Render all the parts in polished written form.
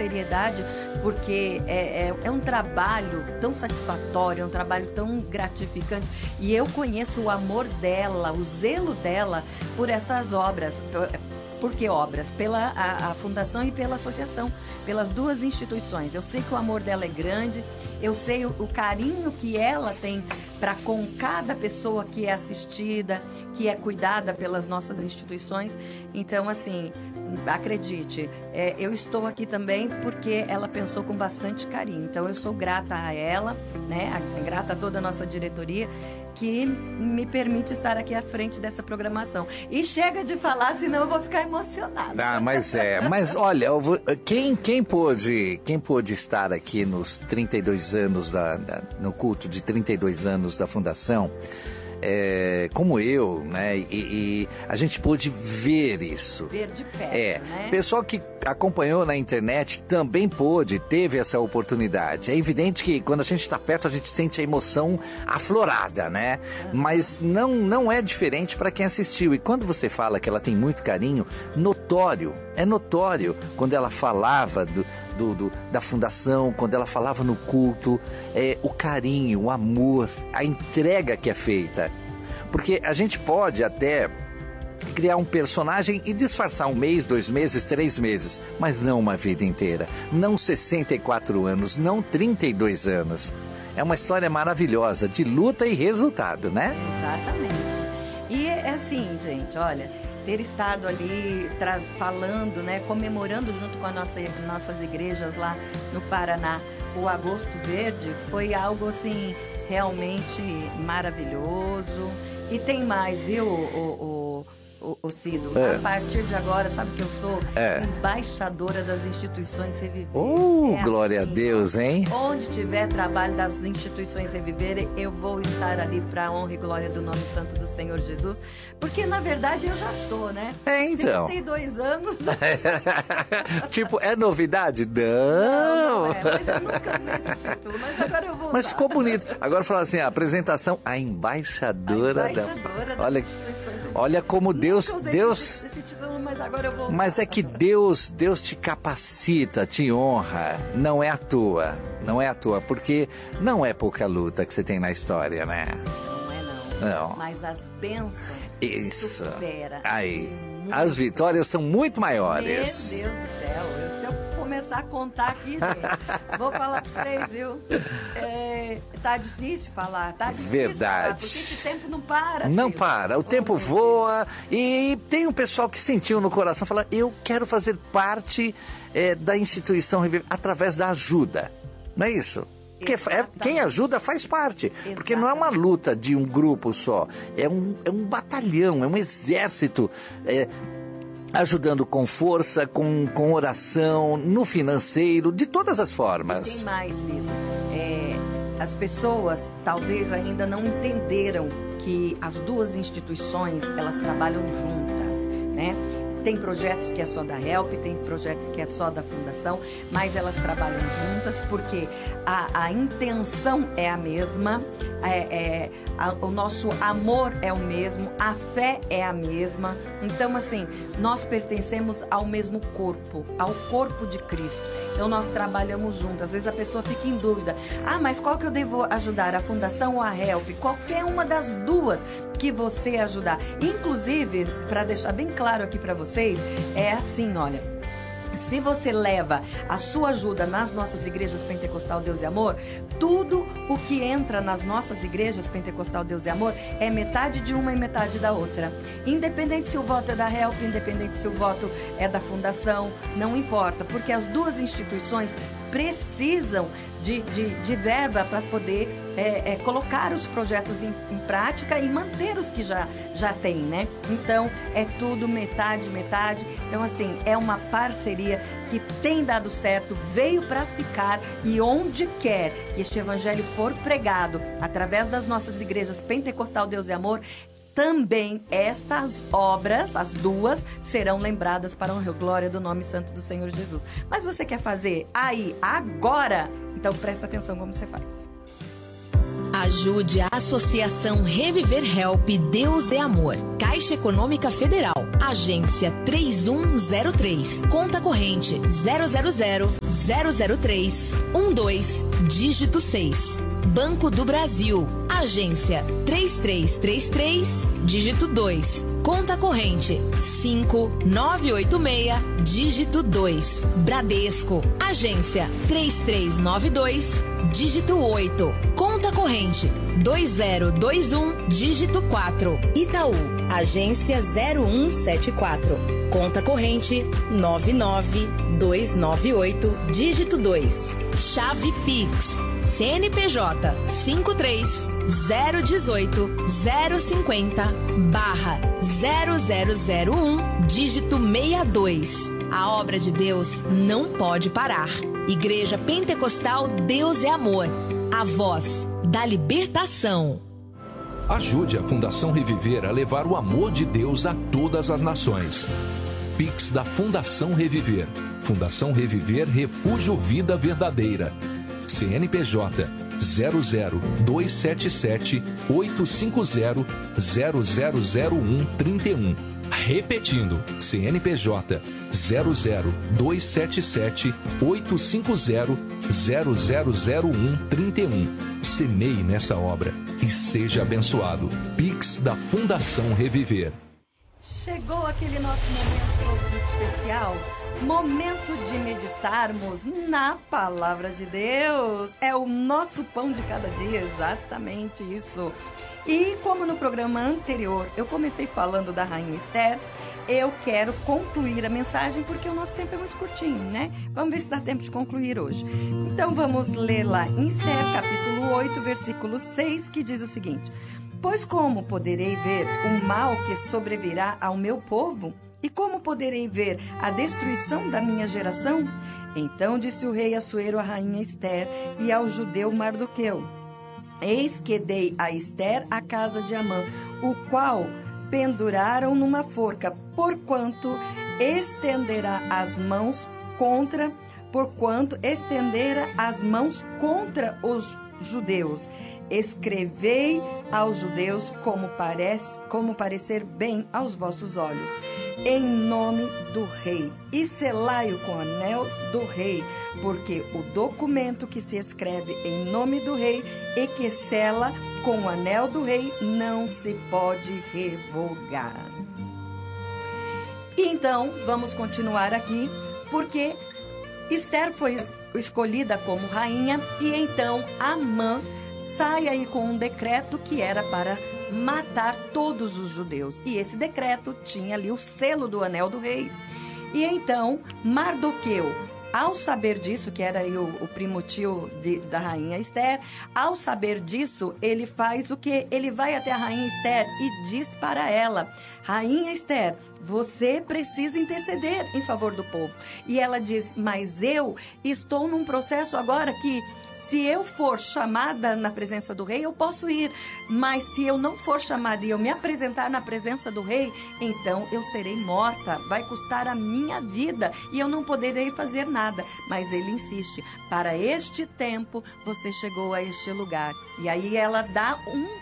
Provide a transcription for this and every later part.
seriedade, porque é um trabalho tão satisfatório, é um trabalho tão gratificante. E eu conheço o amor dela, o zelo dela por essas obras. Por que obras? Pela a fundação e pela associação, pelas duas instituições. Eu sei que o amor dela é grande, eu sei o carinho que ela tem para com cada pessoa que é assistida, que é cuidada pelas nossas instituições. Então, assim, acredite, eu estou aqui também porque ela pensou com bastante carinho. Então, eu sou grata a ela, né? Grata a toda a nossa diretoria, que me permite estar aqui à frente dessa programação. E chega de falar, senão eu vou ficar emocionada. Ah, mas olha, quem pôde estar aqui nos 32 anos, no culto de 32 anos da Fundação, como eu, né? E a gente pôde ver isso. Ver de perto, né? Pessoal que acompanhou na internet também teve essa oportunidade. É evidente que quando a gente está perto, a gente sente a emoção aflorada, né? Mas não é diferente para quem assistiu. E quando você fala que ela tem muito carinho, é notório quando ela falava da fundação, quando ela falava no culto, o carinho, o amor, a entrega que é feita. Porque a gente pode até criar um personagem e disfarçar 1 mês, 2 meses, 3 meses, mas não uma vida inteira, não 64 anos, não 32 anos. É uma história maravilhosa de luta e resultado, né? Exatamente. E assim, gente, olha, ter estado ali falando, né, comemorando junto com nossas igrejas lá no Paraná o Agosto Verde, foi algo assim realmente maravilhoso. E tem mais, viu, o Cido? A partir de agora, sabe que eu sou embaixadora das instituições Reviver. Glória a Deus, hein? Onde tiver trabalho das instituições Reviver, eu vou estar ali para a honra e glória do nome santo do Senhor Jesus. Porque, na verdade, eu já sou, né? Então. 32 anos. Tipo, é novidade? Não é. Mas eu nunca usei esse título. Mas agora eu vou usar. Mas ficou bonito. Agora falar assim, a apresentação, a embaixadora da Olha como Deus... Esse título, mas agora eu vou usar. Mas é que Deus te capacita, te honra. Não é à toa. Não é à toa, porque não é pouca luta que você tem na história, né? Não. Mas as bênçãos supera. Aí, as vitórias são muito maiores. Meu Deus do céu, se eu começar a contar aqui, gente, vou falar pra vocês, viu? Tá difícil falar, Verdade. Falar, porque esse tempo não para. Não para, o tempo voa e tem um pessoal que sentiu no coração, fala, eu quero fazer parte da instituição através da ajuda, não é isso? Porque quem ajuda faz parte. Exatamente. Porque não é uma luta de um grupo só. É um batalhão, é um exército ajudando com força, com oração, no financeiro, de todas as formas. E tem mais, Cido. As pessoas talvez ainda não entenderam que as duas instituições, elas trabalham juntas, né? Tem projetos que é só da HELP, tem projetos que é só da Fundação, mas elas trabalham juntas porque a intenção é a mesma, o nosso amor é o mesmo, a fé é a mesma. Então, assim, nós pertencemos ao mesmo corpo, ao corpo de Cristo. Então, nós trabalhamos juntos. Às vezes a pessoa fica em dúvida. Mas qual que eu devo ajudar? A Fundação ou a HELP? Qualquer uma das duas que você ajudar. Inclusive, para deixar bem claro aqui para vocês, é assim, olha. Se você leva a sua ajuda nas nossas igrejas Pentecostal Deus e Amor, tudo o que entra nas nossas igrejas Pentecostal Deus e Amor é metade de uma e metade da outra. Independente se o voto é da HELP, independente se o voto é da Fundação, não importa, porque as duas instituições precisam de verba para poder colocar os projetos em prática e manter os que já tem, né? Então, é tudo metade. Então, assim, é uma parceria que tem dado certo, veio para ficar, e onde quer que este evangelho for pregado, através das nossas igrejas Pentecostal Deus e Amor, também estas obras, as duas, serão lembradas para a honra e glória do nome santo do Senhor Jesus. Mas você quer fazer aí, agora? Então presta atenção como você faz. Ajude a Associação Reviver Help Deus é Amor. Caixa Econômica Federal. Agência 3103. Conta corrente 00312, dígito 6. Banco do Brasil, agência 3333, dígito 2. Conta corrente 5986, dígito 2. Bradesco, agência 3392, dígito 8. Conta corrente 2021, dígito 4. Itaú, agência 0174. Conta corrente 99298, dígito 2. Chave Pix, CNPJ 53-018-050/0001, dígito 62. A obra de Deus não pode parar. Igreja Pentecostal Deus é Amor, a voz da libertação. Ajude a Fundação Reviver a levar o amor de Deus a todas as nações. Pix da Fundação Reviver. Fundação Reviver Refúgio Vida Verdadeira. CNPJ 00277 850 000131. Repetindo, CNPJ 00277 850 000131. Semeie nessa obra e seja abençoado. Pix da Fundação Reviver. Chegou aquele nosso momento especial, momento de meditarmos na Palavra de Deus. É o nosso pão de cada dia, exatamente isso. E como no programa anterior eu comecei falando da Rainha Esther, eu quero concluir a mensagem porque o nosso tempo é muito curtinho, né? Vamos ver se dá tempo de concluir hoje. Então vamos ler lá em Esther, capítulo 8, versículo 6, que diz o seguinte: Pois como poderei ver o mal que sobrevirá ao meu povo? E como poderei ver a destruição da minha geração? Então disse o rei Assuero à rainha Esther e ao judeu Mardoqueu: Eis que dei a Esther a casa de Amã, o qual penduraram numa forca, porquanto estendera as mãos contra os judeus. Escrevei aos judeus como parecer bem aos vossos olhos, em nome do rei, e selai-o com o anel do rei, porque o documento que se escreve em nome do rei e que sela com o anel do rei não se pode revogar. Então, vamos continuar aqui, porque Esther foi escolhida como rainha e então Amã sai aí com um decreto que era para matar todos os judeus. E esse decreto tinha ali o selo do anel do rei. E então Mardoqueu, ao saber disso, que era aí o primo tio da rainha Esther, ao saber disso, ele faz o quê? Ele vai até a rainha Esther e diz para ela: Rainha Esther, você precisa interceder em favor do povo. E ela diz: mas eu estou num processo agora que, se eu for chamada na presença do rei, eu posso ir. Mas se eu não for chamada e eu me apresentar na presença do rei, então eu serei morta. Vai custar a minha vida e eu não poderei fazer nada. Mas ele insiste: para este tempo você chegou a este lugar. E aí ela dá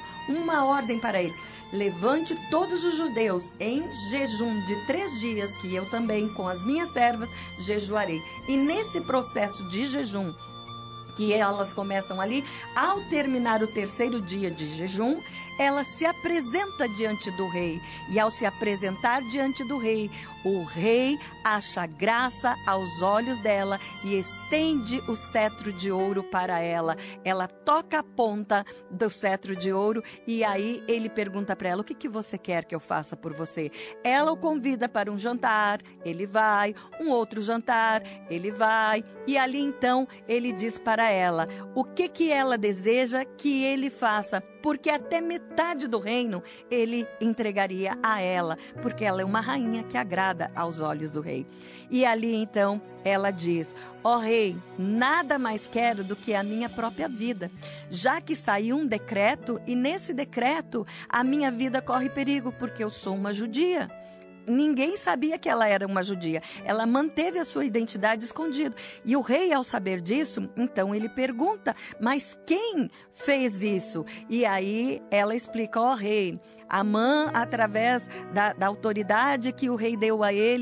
uma ordem para ele: levante todos os judeus em jejum de 3 dias, que eu também, com as minhas servas, jejuarei. E nesse processo de jejum, que elas começam ali, ao terminar o 3º dia de jejum, ela se apresenta diante do rei. E ao se apresentar diante do rei, o rei acha graça aos olhos dela e estende o cetro de ouro para ela. Ela toca a ponta do cetro de ouro e aí ele pergunta para ela: o que você quer que eu faça por você? Ela o convida para um jantar, ele vai, um outro jantar, ele vai. E ali então ele diz para ela o que ela deseja que ele faça, porque até metade do reino ele entregaria a ela, porque ela é uma rainha que agrada aos olhos do rei. E ali então ela diz: ó rei, nada mais quero do que a minha própria vida, já que saiu um decreto e nesse decreto a minha vida corre perigo, porque eu sou uma judia. Ninguém sabia que ela era uma judia. Ela manteve a sua identidade escondida. E o rei, ao saber disso, então ele pergunta: mas quem fez isso? E aí ela explica: ó rei, Amã, através da autoridade que o rei deu a ele,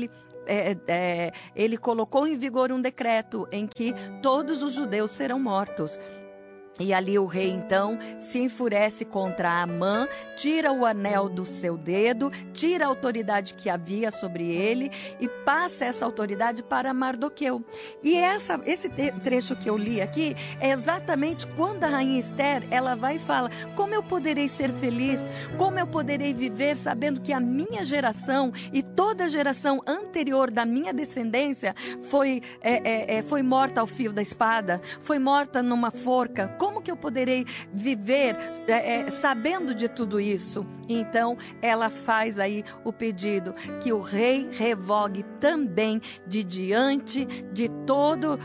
ele colocou em vigor um decreto em que todos os judeus serão mortos. E ali o rei, então, se enfurece contra Amã, tira o anel do seu dedo, tira a autoridade que havia sobre ele e passa essa autoridade para Mardoqueu. E esse trecho que eu li aqui é exatamente quando a rainha Esther, ela vai e fala: como eu poderei ser feliz? Como eu poderei viver sabendo que a minha geração e toda a geração anterior da minha descendência foi morta ao fio da espada, foi morta numa forca? Como que eu poderei viver sabendo de tudo isso? Então, ela faz aí o pedido que o rei revogue também de diante de todo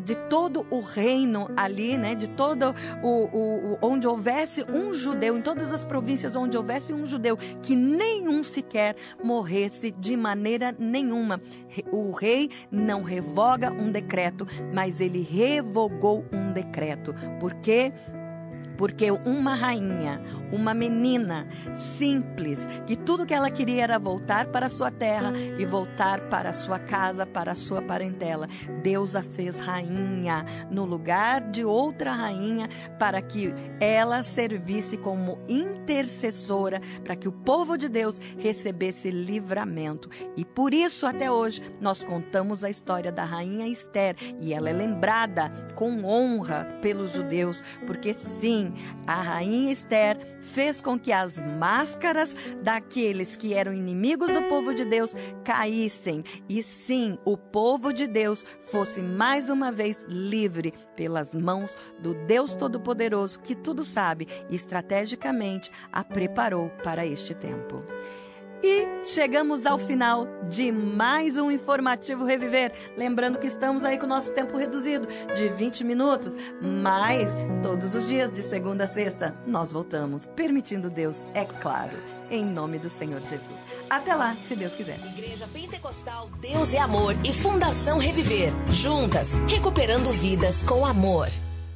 o reino ali, né? De todo onde houvesse um judeu, em todas as províncias onde houvesse um judeu, que nenhum sequer morresse de maneira nenhuma. O rei não revoga um decreto, mas ele revogou um decreto. Por quê? Porque uma rainha, uma menina simples, que tudo que ela queria era voltar para a sua terra e voltar para a sua casa, para a sua parentela. Deus a fez rainha no lugar de outra rainha, para que ela servisse como intercessora, para que o povo de Deus recebesse livramento. E por isso, até hoje, nós contamos a história da rainha Esther, e ela é lembrada com honra pelos judeus, porque sim, a rainha Esther fez com que as máscaras daqueles que eram inimigos do povo de Deus caíssem. E sim, o povo de Deus fosse mais uma vez livre pelas mãos do Deus Todo-Poderoso, que tudo sabe e estrategicamente a preparou para este tempo. E chegamos ao final de mais um Informativo Reviver. Lembrando que estamos aí com o nosso tempo reduzido de 20 minutos, mas todos os dias, de segunda a sexta, nós voltamos, permitindo Deus, é claro, em nome do Senhor Jesus. Até lá, se Deus quiser. Igreja Pentecostal Deus é Amor e Fundação Reviver. Juntas, recuperando vidas com amor.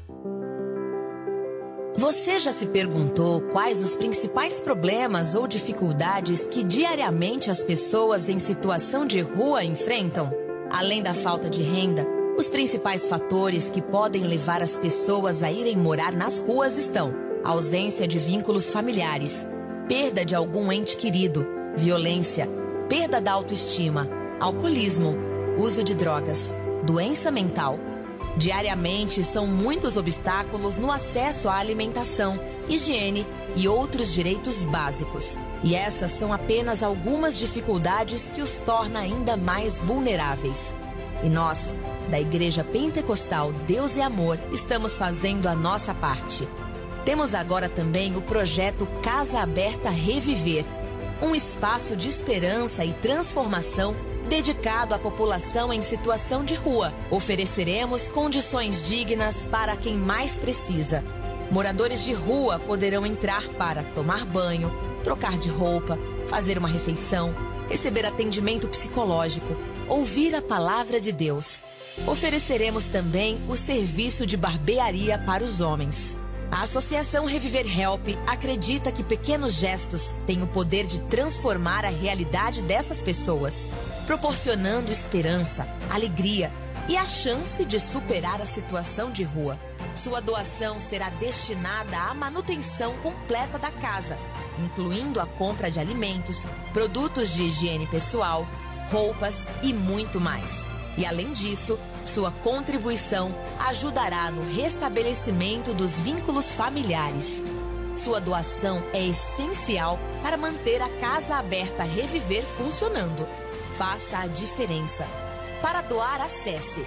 Você já se perguntou quais os principais problemas ou dificuldades que diariamente as pessoas em situação de rua enfrentam? Além da falta de renda, os principais fatores que podem levar as pessoas a irem morar nas ruas estão: ausência de vínculos familiares, perda de algum ente querido, violência, perda da autoestima, alcoolismo, uso de drogas, doença mental. Diariamente, são muitos obstáculos no acesso à alimentação, higiene e outros direitos básicos. E essas são apenas algumas dificuldades que os torna ainda mais vulneráveis. E nós, da Igreja Pentecostal Deus é Amor, estamos fazendo a nossa parte. Temos agora também o projeto Casa Aberta Reviver, um espaço de esperança e transformação dedicado à população em situação de rua. Ofereceremos condições dignas para quem mais precisa. Moradores de rua poderão entrar para tomar banho, trocar de roupa, fazer uma refeição, receber atendimento psicológico, ouvir a palavra de Deus. Ofereceremos também o serviço de barbearia para os homens. A Associação Reviver Help acredita que pequenos gestos têm o poder de transformar a realidade dessas pessoas, proporcionando esperança, alegria e a chance de superar a situação de rua. Sua doação será destinada à manutenção completa da casa, incluindo a compra de alimentos, produtos de higiene pessoal, roupas e muito mais. E além disso, sua contribuição ajudará no restabelecimento dos vínculos familiares. Sua doação é essencial para manter a Casa Aberta Reviver funcionando. Faça a diferença. Para doar, acesse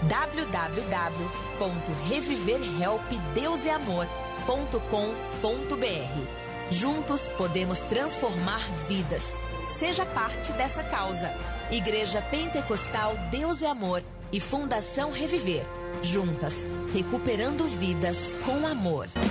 www.reviverhelpdeuseamor.com.br. Juntos podemos transformar vidas. Seja parte dessa causa. Igreja Pentecostal Deus é Amor e Fundação Reviver. Juntas, recuperando vidas com amor.